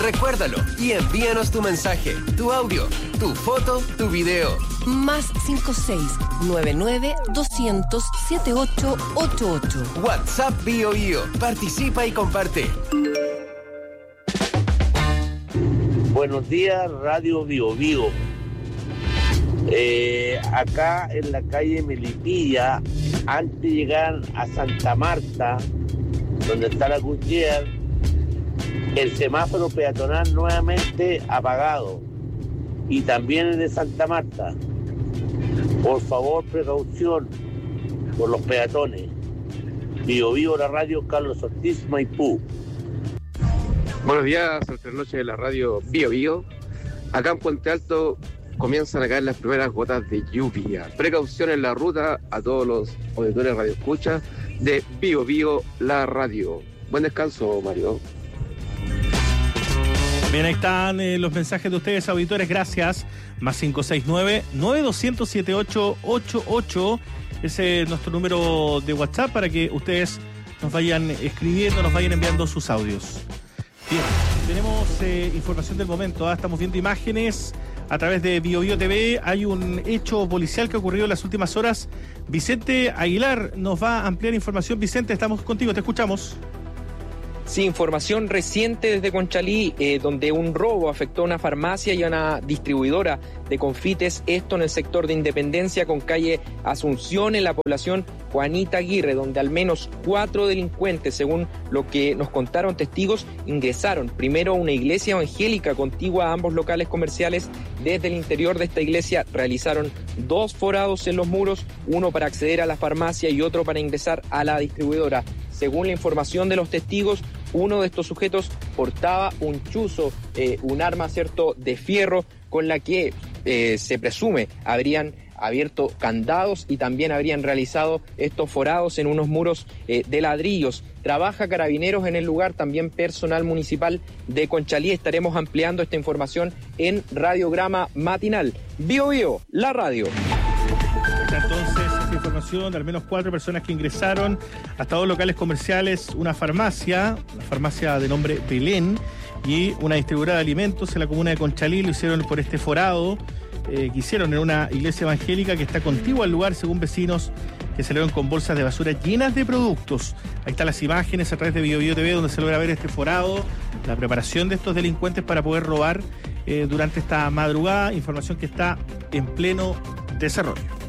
Recuérdalo y envíanos tu mensaje, tu audio, tu foto, tu video. Más 56-99-200-7888. WhatsApp Bio Bio. Participa y comparte. Buenos días, Radio Bio Bio. Acá en la calle Melipilla, antes de llegar a Santa Marta, donde está la Gutiérrez, el semáforo peatonal nuevamente apagado, y también el de Santa Marta. Por favor, precaución por los peatones. Bio Bio, la radio Carlos Ortiz, Maipú. Buenos días, otras noches de la radio Bio Bio. Acá en Puente Alto comienzan a caer las primeras gotas de lluvia. Precaución en la ruta a todos los auditores radio escucha de Bio Bio, la radio. Buen descanso, Mario. Bien, ahí están los mensajes de ustedes, auditores, gracias. Más 569-9200-7888. Ese es nuestro número de WhatsApp para que ustedes nos vayan escribiendo, nos vayan enviando sus audios. Bien, tenemos información del momento, estamos viendo imágenes a través de Bio Bio TV. Hay un hecho policial que ha ocurrido en las últimas horas. Vicente Aguilar nos va a ampliar información. Vicente, estamos contigo, te escuchamos. Sí, información reciente desde Conchalí, donde un robo afectó a una farmacia y a una distribuidora de confites, esto en el sector de Independencia con calle Asunción, en la población Juanita Aguirre, donde al menos 4 delincuentes, según lo que nos contaron testigos, ingresaron primero a una iglesia evangélica contigua a ambos locales comerciales. Desde el interior de esta iglesia realizaron 2 forados en los muros, uno para acceder a la farmacia y otro para ingresar a la distribuidora. Según la información de los testigos, uno de estos sujetos portaba un chuzo, un arma, ¿cierto?, de fierro, con la que se presume habrían abierto candados y también habrían realizado estos forados en unos muros de ladrillos. Trabaja Carabineros en el lugar, también personal municipal de Conchalí. Estaremos ampliando esta información en Radiograma Matinal. Bio Bio, la radio. Entonces, esta información de al menos 4 personas que ingresaron hasta 2 locales comerciales, una farmacia de nombre Belén, y una distribuidora de alimentos en la comuna de Conchalí. Lo hicieron por este forado que hicieron en una iglesia evangélica que está contigua al lugar, según vecinos que salieron con bolsas de basura llenas de productos. Ahí están las imágenes a través de Bio Bio TV, donde se logra ver este forado, la preparación de estos delincuentes para poder robar durante esta madrugada. Información que está en pleno desarrollo.